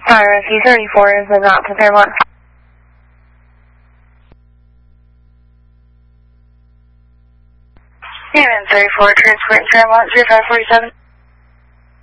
RFU 34 is not to Fairmont. AMN 34, transport in Fairmont 0547.